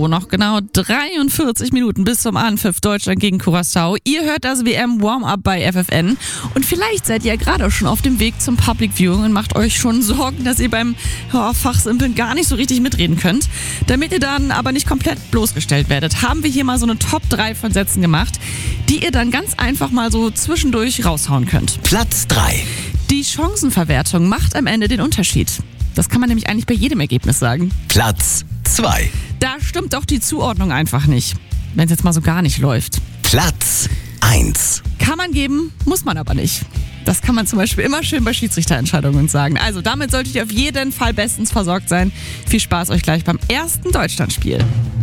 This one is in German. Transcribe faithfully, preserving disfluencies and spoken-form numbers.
so, noch genau dreiundvierzig Minuten bis zum Anpfiff Deutschland gegen Curaçao. Ihr hört das W M-Warm-Up bei F F N und vielleicht seid ihr ja gerade schon auf dem Weg zum Public Viewing und macht euch schon Sorgen, dass ihr beim ja, Fachsimpeln gar nicht so richtig mitreden könnt. Damit ihr dann aber nicht komplett bloßgestellt werdet, haben wir hier mal so eine Top drei von Sätzen gemacht, die ihr dann ganz einfach mal so zwischendurch raushauen könnt. Platz drei. Die Chancenverwertung macht am Ende den Unterschied. Das kann man nämlich eigentlich bei jedem Ergebnis sagen. Platz zwei. Da stimmt doch die Zuordnung einfach nicht, wenn es jetzt mal so gar nicht läuft. Platz eins. Kann man geben, muss man aber nicht. Das kann man zum Beispiel immer schön bei Schiedsrichterentscheidungen sagen. Also damit solltet ihr auf jeden Fall bestens versorgt sein. Viel Spaß euch gleich beim ersten Deutschlandspiel.